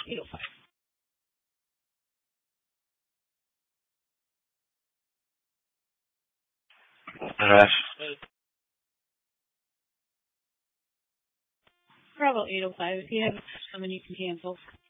805. Bravo 805. If you have someone you can cancel.